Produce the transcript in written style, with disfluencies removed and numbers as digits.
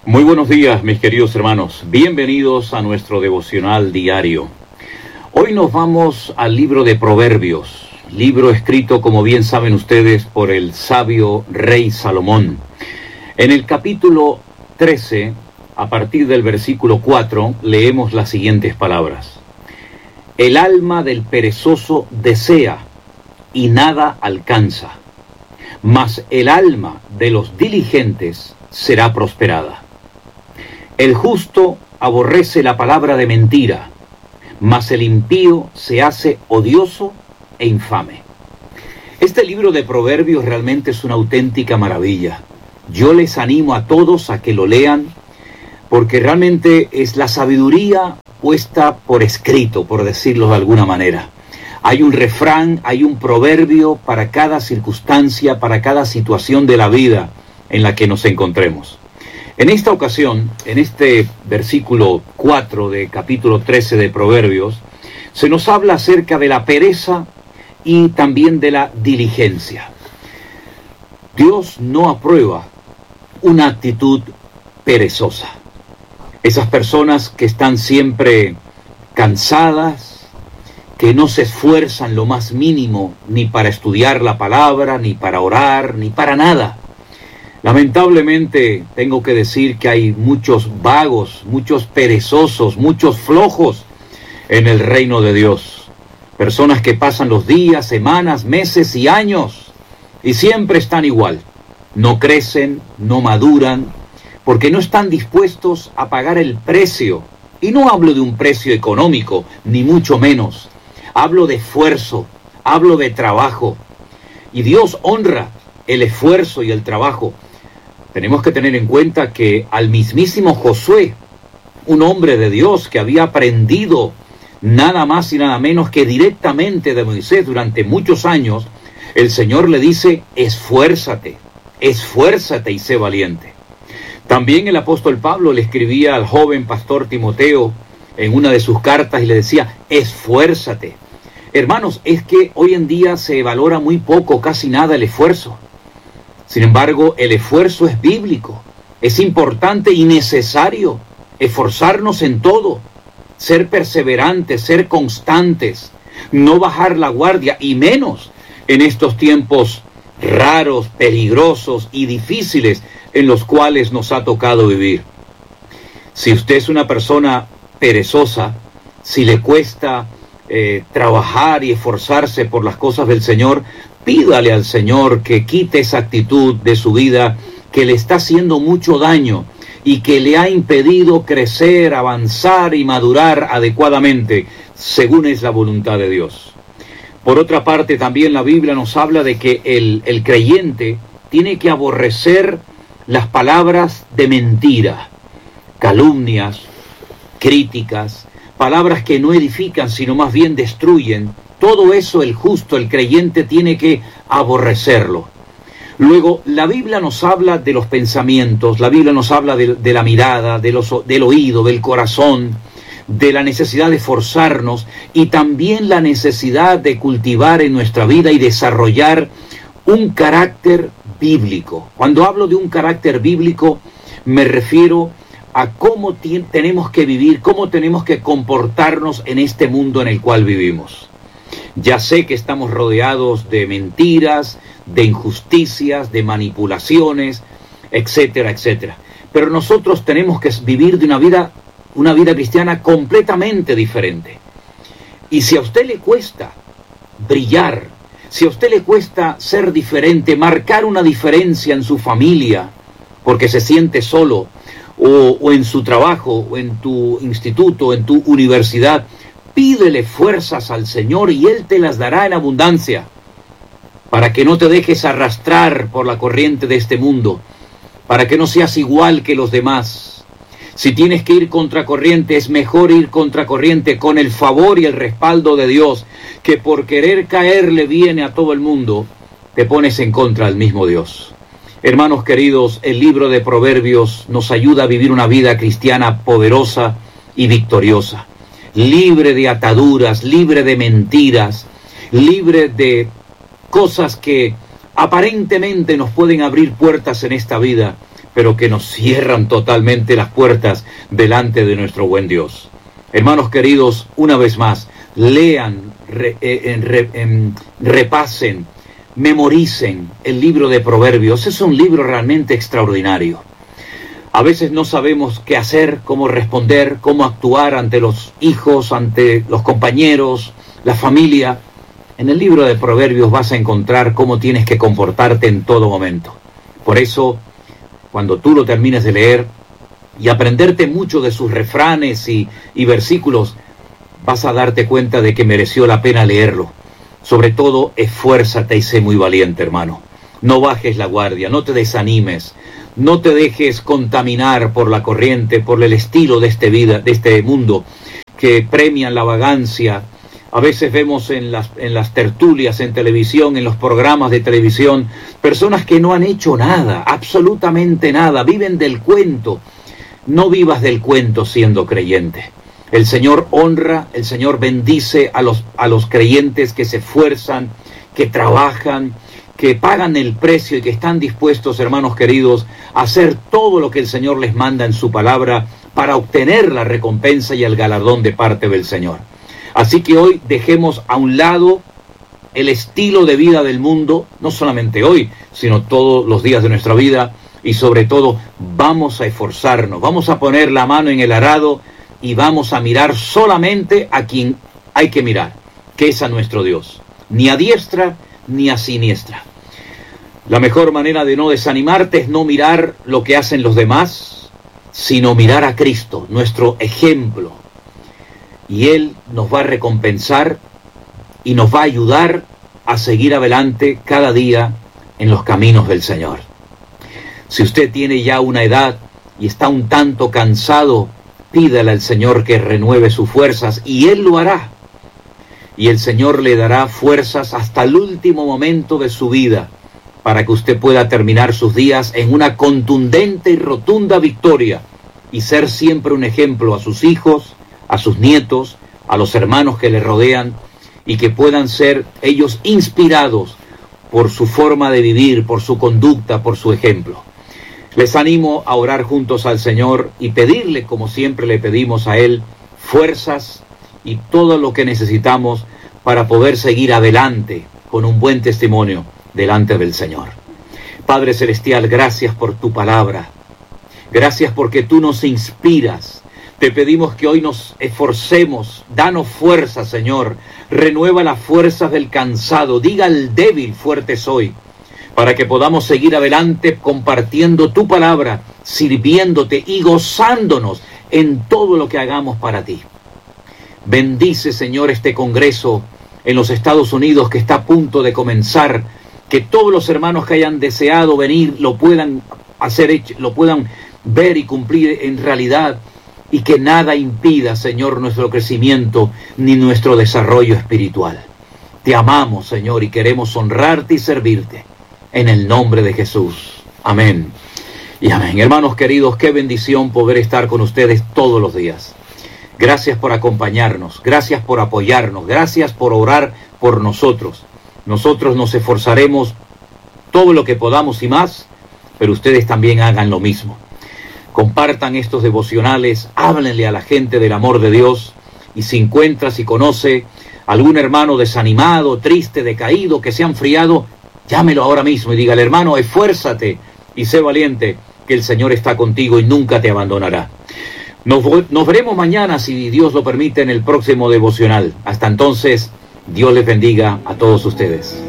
Muy buenos días, mis queridos hermanos. Bienvenidos a nuestro devocional diario. Hoy nos vamos al libro de Proverbios, libro escrito, como bien saben ustedes, por el sabio rey Salomón. En el capítulo 13, a partir del versículo 4, leemos las siguientes palabras. El alma del perezoso desea y nada alcanza, mas el alma de los diligentes será prosperada. El justo aborrece la palabra de mentira, mas el impío se hace odioso e infame. Este libro de Proverbios realmente es una auténtica maravilla. Yo les animo a todos a que lo lean, porque realmente es la sabiduría puesta por escrito, por decirlo de alguna manera. Hay un refrán, hay un proverbio para cada circunstancia, para cada situación de la vida en la que nos encontremos. En esta ocasión, en este versículo 4 de capítulo 13 de Proverbios, se nos habla acerca de la pereza y también de la diligencia. Dios no aprueba una actitud perezosa. Esas personas que están siempre cansadas, que no se esfuerzan lo más mínimo ni para estudiar la palabra, ni para orar, ni para nada. Lamentablemente tengo que decir que hay muchos vagos, muchos perezosos, muchos flojos en el reino de Dios. Personas que pasan los días, semanas, meses y años y siempre están igual. No crecen, no maduran, porque no están dispuestos a pagar el precio. Y no hablo de un precio económico, ni mucho menos. Hablo de esfuerzo, hablo de trabajo. Y Dios honra el esfuerzo y el trabajo. Tenemos que tener en cuenta que al mismísimo Josué, un hombre de Dios que había aprendido nada más y nada menos que directamente de Moisés durante muchos años, el Señor le dice, esfuérzate y sé valiente. También el apóstol Pablo le escribía al joven pastor Timoteo en una de sus cartas y le decía, esfuérzate. Hermanos, es que hoy en día se valora muy poco, casi nada el esfuerzo. Sin embargo, el esfuerzo es bíblico, es importante y necesario esforzarnos en todo, ser perseverantes, ser constantes, no bajar la guardia y menos en estos tiempos raros, peligrosos y difíciles en los cuales nos ha tocado vivir. Si usted es una persona perezosa, si le cuesta trabajar y esforzarse por las cosas del Señor, pídale al Señor que quite esa actitud de su vida que le está haciendo mucho daño y que le ha impedido crecer, avanzar y madurar adecuadamente, según es la voluntad de Dios. Por otra parte, también la Biblia nos habla de que el creyente tiene que aborrecer las palabras de mentira, calumnias, críticas, palabras que no edifican, sino más bien destruyen. Todo eso el justo, el creyente, tiene que aborrecerlo. Luego, la Biblia nos habla de los pensamientos, la Biblia nos habla de la mirada, del oído, del corazón, de la necesidad de esforzarnos y también la necesidad de cultivar en nuestra vida y desarrollar un carácter bíblico. Cuando hablo de un carácter bíblico, me refiero a cómo tenemos que vivir, cómo tenemos que comportarnos en este mundo en el cual vivimos. Ya sé que estamos rodeados de mentiras, de injusticias, de manipulaciones, etcétera, etcétera. Pero nosotros tenemos que vivir de una vida cristiana completamente diferente. Y si a usted le cuesta brillar, si a usted le cuesta ser diferente, marcar una diferencia en su familia, porque se siente solo, o en su trabajo, o en tu instituto, en tu universidad, pídele fuerzas al Señor y Él te las dará en abundancia, para que no te dejes arrastrar por la corriente de este mundo, para que no seas igual que los demás. Si tienes que ir contracorriente, es mejor ir contracorriente con el favor y el respaldo de Dios, que por querer caerle bien a todo el mundo, te pones en contra del mismo Dios. Hermanos queridos, el libro de Proverbios nos ayuda a vivir una vida cristiana poderosa y victoriosa, libre de ataduras, libre de mentiras, libre de cosas que aparentemente nos pueden abrir puertas en esta vida, pero que nos cierran totalmente las puertas delante de nuestro buen Dios. Hermanos queridos, una vez más, lean, repasen, memoricen el libro de Proverbios. Es un libro realmente extraordinario. A veces no sabemos qué hacer, cómo responder, cómo actuar ante los hijos, ante los compañeros, la familia. En el libro de Proverbios vas a encontrar cómo tienes que comportarte en todo momento. Por eso, cuando tú lo termines de leer y aprenderte mucho de sus refranes y versículos, vas a darte cuenta de que mereció la pena leerlo. Sobre todo, esfuérzate y sé muy valiente, hermano. No bajes la guardia, no te desanimes, no te dejes contaminar por la corriente, por el estilo de este mundo que premian la vagancia. A veces vemos en las tertulias en televisión, en los programas de televisión, personas que no han hecho nada, absolutamente nada, viven del cuento. No vivas del cuento siendo creyente. El Señor honra, el Señor bendice a los creyentes que se esfuerzan, que trabajan, que pagan el precio y que están dispuestos, hermanos queridos, a hacer todo lo que el Señor les manda en su palabra para obtener la recompensa y el galardón de parte del Señor. Así que hoy dejemos a un lado el estilo de vida del mundo, no solamente hoy, sino todos los días de nuestra vida, y sobre todo vamos a esforzarnos, vamos a poner la mano en el arado y vamos a mirar solamente a quien hay que mirar, que es a nuestro Dios, ni a diestra ni a siniestra. La mejor manera de no desanimarte es no mirar lo que hacen los demás, sino mirar a Cristo, nuestro ejemplo. Y Él nos va a recompensar y nos va a ayudar a seguir adelante cada día en los caminos del Señor. Si usted tiene ya una edad y está un tanto cansado, pídale al Señor que renueve sus fuerzas y Él lo hará. Y el Señor le dará fuerzas hasta el último momento de su vida para que usted pueda terminar sus días en una contundente y rotunda victoria y ser siempre un ejemplo a sus hijos, a sus nietos, a los hermanos que le rodean y que puedan ser ellos inspirados por su forma de vivir, por su conducta, por su ejemplo. Les animo a orar juntos al Señor y pedirle, como siempre le pedimos a Él, fuerzas y todo lo que necesitamos para poder seguir adelante con un buen testimonio delante del Señor. Padre Celestial, gracias por tu palabra. Gracias porque tú nos inspiras. Te pedimos que hoy nos esforcemos. Danos fuerza, Señor. Renueva las fuerzas del cansado. Diga al débil, fuerte soy. Para que podamos seguir adelante compartiendo tu palabra, sirviéndote y gozándonos en todo lo que hagamos para ti. Bendice, Señor, este congreso en los Estados Unidos que está a punto de comenzar, que todos los hermanos que hayan deseado venir lo puedan hacer, lo puedan ver y cumplir en realidad, y que nada impida, Señor, nuestro crecimiento ni nuestro desarrollo espiritual. Te amamos, Señor, y queremos honrarte y servirte. En el nombre de Jesús. Amén. Y amén. Hermanos queridos, qué bendición poder estar con ustedes todos los días. Gracias por acompañarnos, gracias por apoyarnos, gracias por orar por nosotros. Nosotros nos esforzaremos todo lo que podamos y más, pero ustedes también hagan lo mismo. Compartan estos devocionales, háblenle a la gente del amor de Dios, y si encuentra, si conoce algún hermano desanimado, triste, decaído, que se ha enfriado, llámelo ahora mismo y dígale: hermano, esfuérzate y sé valiente, que el Señor está contigo y nunca te abandonará. Nos veremos mañana, si Dios lo permite, en el próximo devocional. Hasta entonces, Dios les bendiga a todos ustedes.